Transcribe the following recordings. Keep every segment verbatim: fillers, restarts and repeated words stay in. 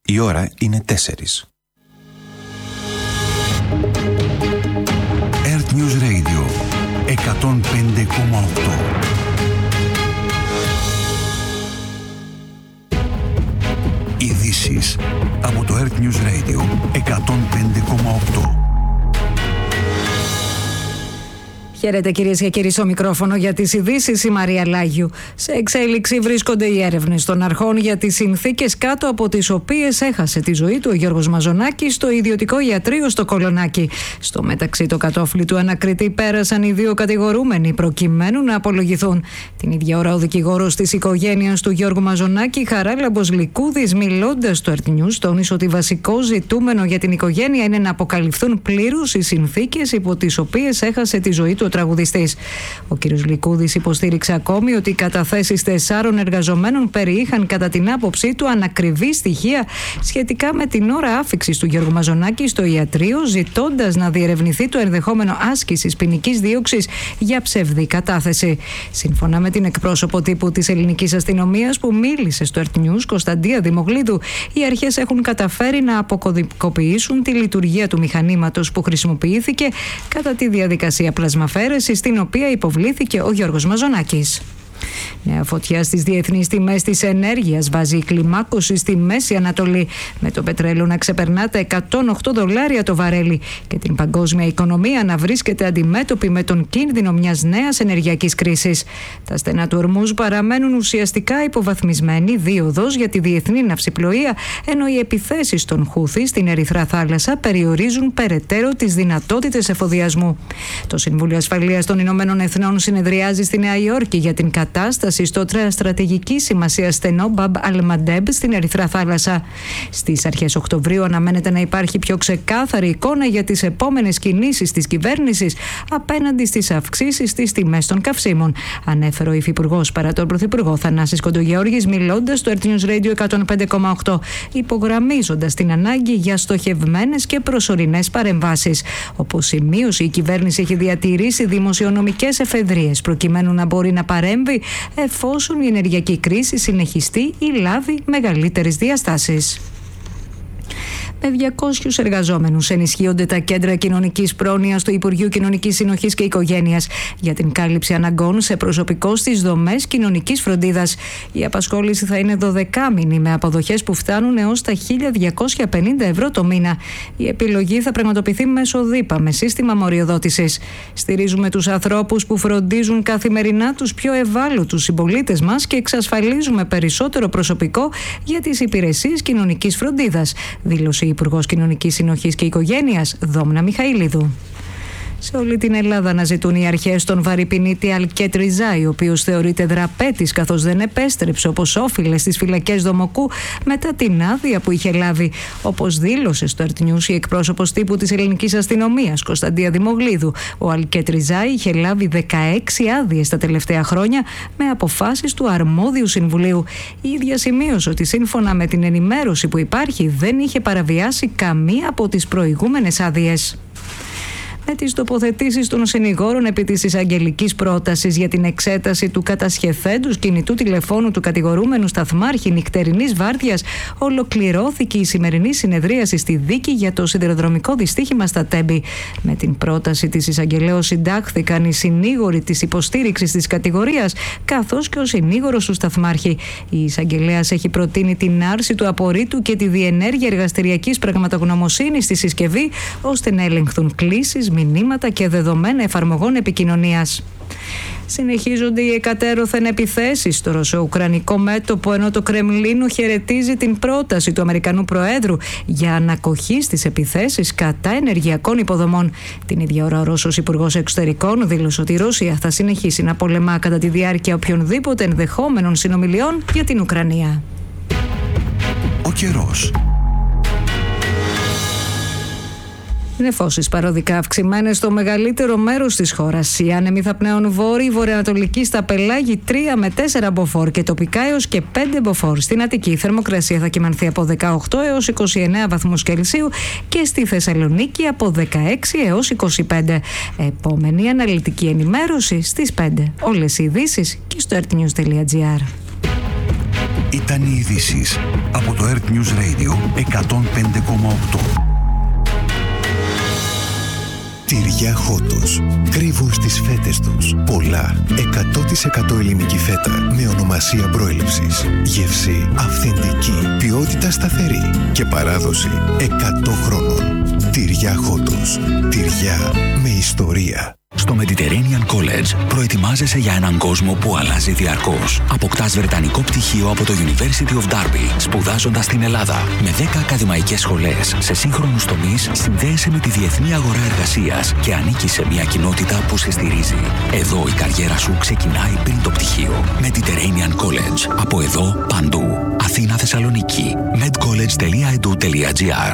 Η ώρα είναι τέσσερις. Earth News Radio εκατόν πέντε κόμμα οκτώ. Ειδήσεις από το Earth News Radio εκατόν πέντε κόμμα οκτώ. Χαίρετε κυρίες και κύριοι, στο μικρόφωνο για τις ειδήσεις η Μαρία Λάγιου. Σε εξέλιξη βρίσκονται οι έρευνες των αρχών για τις συνθήκες κάτω από τις οποίες έχασε τη ζωή του ο Γιώργος Μαζονάκης στο ιδιωτικό ιατρείο στο Κολονάκι. Στο μεταξύ, το κατόφλι του ανακριτή πέρασαν οι δύο κατηγορούμενοι προκειμένου να απολογηθούν. Την ίδια ώρα, ο δικηγόρος της οικογένειας του Γιώργου Μαζονάκη, Χαράλαμπος Λικούδης, μιλώντας στο Earth News, τόνισε ότι βασικό ζητούμενο για την οικογένεια είναι να αποκαλυφθούν πλήρως οι συνθήκες υπό τις οποίες έχασε τη ζωή του ο τραγουδιστής. Ο κ. Λικούδης υποστήριξε ακόμη ότι οι καταθέσεις τεσσάρων εργαζομένων περιείχαν κατά την άποψή του ανακριβή στοιχεία σχετικά με την ώρα άφιξης του Γιώργου Μαζονάκη στο ιατρείο, ζητώντας να διερευνηθεί το ενδεχόμενο άσκησης ποινικής δίωξης για ψευδή κατάθεση. Σύμφωνα με την εκπρόσωπο τύπου της ελληνικής αστυνομίας που μίλησε στο Earth News, Κωνσταντία Δημογλίδου, οι αρχές έχουν καταφέρει να αποκωδικοποιήσουν τη λειτουργία του μηχανήματος που χρησιμοποιήθηκε κατά τη διαδικασία πλασμαφέρεσης, στην οποία υποβλήθηκε ο Γιώργος Μαζονάκης. Νέα φωτιά στις διεθνείς τιμές της ενέργειας βάζει η κλιμάκωση στη Μέση Ανατολή, με το πετρέλαιο να ξεπερνά τα εκατόν οκτώ δολάρια το βαρέλι και την παγκόσμια οικονομία να βρίσκεται αντιμέτωπη με τον κίνδυνο μιας νέας ενεργειακής κρίσης. Τα στενά του Ορμούζ παραμένουν ουσιαστικά υποβαθμισμένη δίωδος για τη διεθνή ναυσιπλοεία, ενώ οι επιθέσεις των Χούθη στην Ερυθρά Θάλασσα περιορίζουν περαιτέρω τις δυνατότητες εφοδιασμού. Το Συμβούλιο Ασφαλείας των Ηνωμένων Εθνών συνεδριάζει στη Νέα Υόρκη για την κατάσταση στο στρατηγική σημασία στενό Μπαμπ Αλμαντέμπ στην Ερυθρά Θάλασσα. Στις αρχές Οκτωβρίου αναμένεται να υπάρχει πιο ξεκάθαρη εικόνα για τις επόμενες κινήσεις της κυβέρνησης απέναντι στις αυξήσεις στις τιμές των καυσίμων, ανέφερε ο Υφυπουργός παρά τον Πρωθυπουργό Θανάσης Κοντογεώργης, μιλώντας στο Earth News Radio εκατόν πέντε κόμμα οκτώ, υπογραμμίζοντας την ανάγκη για στοχευμένες και προσωρινές παρεμβάσεις. Όπως σημείωσε, η κυβέρνηση έχει διατηρήσει δημοσιονομικές εφεδρείες προκειμένου να μπορεί να παρέμβει εφόσον η ενεργειακή κρίση συνεχιστεί ή λάβει μεγαλύτερες διαστάσεις. Με διακόσιους εργαζόμενους ενισχύονται τα κέντρα κοινωνικής πρόνοιας του Υπουργείου Κοινωνικής Συνοχής και Οικογένειας για την κάλυψη αναγκών σε προσωπικό στις δομές κοινωνικής φροντίδας. Η απασχόληση θα είναι δωδεκάμηνη με αποδοχές που φτάνουν έως τα χίλια διακόσια πενήντα ευρώ το μήνα. Η επιλογή θα πραγματοποιηθεί μέσω ΔΥΠΑ με σύστημα μοριοδότησης. Στηρίζουμε τους ανθρώπους που φροντίζουν καθημερινά τους πιο ευάλωτους συμπολίτες μας και εξασφαλίζουμε περισσότερο προσωπικό για τις υπηρεσίες κοινωνικής φροντίδας, δήλωσε η Υπουργός Κοινωνικής Συνοχής και Οικογένειας, Δόμνα Μιχαηλίδου. Σε όλη την Ελλάδα αναζητούν οι αρχές τον βαρυπινίτη Αλκέτ Ριζάη, ο οποίος θεωρείται δραπέτης καθώς δεν επέστρεψε όπως όφιλε στις φυλακές Δομοκού μετά την άδεια που είχε λάβει. Όπως δήλωσε στο Earth News η εκπρόσωπος τύπου της ελληνικής αστυνομίας, Κωνσταντία Δημογλίδου, ο Αλκέτ Ριζάη είχε λάβει δεκαέξι άδειες τα τελευταία χρόνια με αποφάσεις του αρμόδιου συμβουλίου. Η ίδια σημείωσε ότι σύμφωνα με την ενημέρωση που υπάρχει δεν είχε παραβιάσει καμία από τις προηγούμενες άδειες. Με τις τοποθετήσεις των συνηγόρων επί της εισαγγελικής πρότασης για την εξέταση του κατασχεθέντους κινητού τηλεφώνου του κατηγορούμενου σταθμάρχη νυχτερινής βάρδιας, ολοκληρώθηκε η σημερινή συνεδρίαση στη δίκη για το σιδηροδρομικό δυστύχημα στα Τέμπη. Με την πρόταση της εισαγγελέως συντάχθηκαν οι συνήγοροι της υποστήριξης της κατηγορίας, καθώς και ο συνήγορος του σταθμάρχη. Η εισαγγελέας έχει προτείνει την άρση του απορρίτου και τη διενέργεια εργαστηριακής πραγματογνωμοσύνης στη συσκευή, ώστε να ελεγχθούν κλήσεις, μηνύματα και δεδομένα εφαρμογών επικοινωνίας. Συνεχίζονται οι εκατέρωθεν επιθέσεις στο ρωσο-ουκρανικό μέτωπο, ενώ το Κρεμλίνο χαιρετίζει την πρόταση του Αμερικανού Προέδρου για ανακοχή στις επιθέσεις κατά ενεργειακών υποδομών. Την ίδια ώρα ο Ρώσος Υπουργός Εξωτερικών δήλωσε ότι η Ρωσία θα συνεχίσει να πολεμά κατά τη διάρκεια οποιονδήποτε ενδεχόμενων συνομιλιών για την Ουκρανία. Ο καιρός. Νεφώσεις παροδικά αυξημένες στο μεγαλύτερο μέρος της χώρας. Οι άνεμοι θα πνέουν βόρειοι, βορειοανατολική στα πελάγη τρία με τέσσερα μποφόρ και τοπικά έως και πέντε μποφόρ. Στην Αττική η θερμοκρασία θα κυμανθεί από δεκαοκτώ έως είκοσι εννέα βαθμούς Κελσίου και στη Θεσσαλονίκη από δεκαέξι έως είκοσι πέντε. Επόμενη αναλυτική ενημέρωση στις πέντε. Όλες οι ειδήσεις και στο earthnews τελεία gr. Ήταν οι ειδήσεις από το Earth News Radio εκατόν πέντε κόμμα οκτώ. Τυριά Χότος. Κρύβουν στις φέτες τους πολλά εκατό τοις εκατό ελληνική φέτα με ονομασία προέλευσης. Γεύση αυθεντική, ποιότητα σταθερή και παράδοση εκατό χρόνων. Τυριά Χότος. Τυριά με ιστορία. Στο Mediterranean College προετοιμάζεσαι για έναν κόσμο που αλλάζει διαρκώς. Αποκτάς βρετανικό πτυχίο από το University of Derby, σπουδάζοντας στην Ελλάδα. Με δέκα ακαδημαϊκές σχολές σε σύγχρονους τομείς, συνδέεσαι με τη διεθνή αγορά εργασίας και ανήκεις σε μια κοινότητα που σε στηρίζει. Εδώ η καριέρα σου ξεκινάει πριν το πτυχίο. Mediterranean College. Από εδώ παντού. Αθήνα, Θεσσαλονίκη. medcollege τελεία e d u τελεία g r.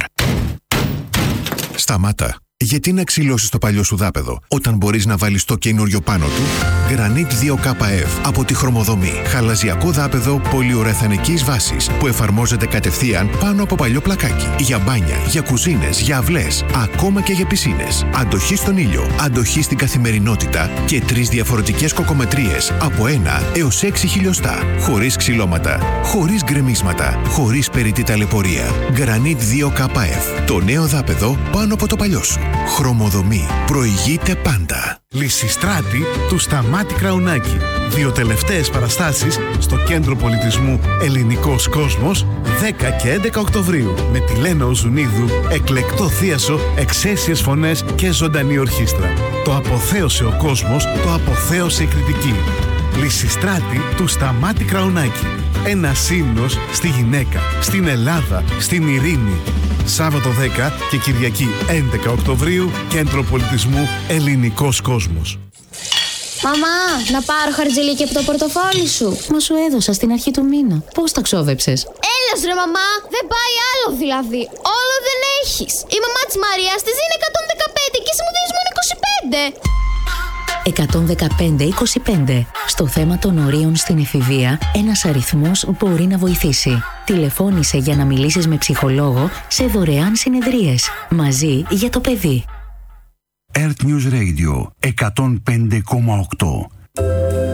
Σταμάτα. Γιατί να ξυλώσεις το παλιό σου δάπεδο όταν μπορείς να βάλεις το καινούριο πάνω του? Granit δύο κέι εφ από τη Χρωμοδομή. Χαλαζιακό δάπεδο πολυουρεθανικής βάσης που εφαρμόζεται κατευθείαν πάνω από παλιό πλακάκι. Για μπάνια, για κουζίνες, για αυλές, ακόμα και για πισίνες. Αντοχή στον ήλιο, αντοχή στην καθημερινότητα και τρεις διαφορετικές κοκομετρίες από ένα έως έξι χιλιοστά. Χωρίς ξυλώματα, χωρίς γκρεμίσματα, χωρίς περιττή ταλαιπωρία. Granit δύο κέι εφ. Το νέο δάπεδο πάνω από το παλιό σου. Χρωμοδομή. Προηγείται πάντα. Λυσιστράτη του Σταμάτη Κραουνάκη. Δύο τελευταίες παραστάσεις στο Κέντρο Πολιτισμού Ελληνικός Κόσμος δέκα και έντεκα Οκτωβρίου με τη Λένα Οζουνίδου, εκλεκτό θίασο, εξαίσιες φωνές και ζωντανή ορχήστρα. Το αποθέωσε ο κόσμος, το αποθέωσε η κριτική. Λυσιστράτη του Σταμάτη Κραουνάκη. Ένας ύμνος στη γυναίκα, στην Ελλάδα, στην ειρήνη. Σάββατο δέκα και Κυριακή έντεκα Οκτωβρίου, Κέντρο Πολιτισμού Ελληνικός Κόσμος. Μαμά, να πάρω χαρτζηλίκι από το πορτοφόλι σου. Μα σου έδωσα στην αρχή του μήνα. Πώς τα ξόδεψες? Έλας ρε μαμά, δεν πάει άλλο δηλαδή. Όλο δεν έχεις. Η μαμά της Μαρίας της είναι εκατόν δεκαπέντε και εσύ μου δίνεις μόνο είκοσι πέντε. εκατόν δεκαπέντε είκοσι πέντε. Στο θέμα των ορίων στην εφηβεία, ένας αριθμός μπορεί να βοηθήσει. Τηλεφώνησε για να μιλήσεις με ψυχολόγο σε δωρεάν συνεδρίες. Μαζί για το παιδί. Earth News Radio εκατόν πέντε κόμμα οκτώ.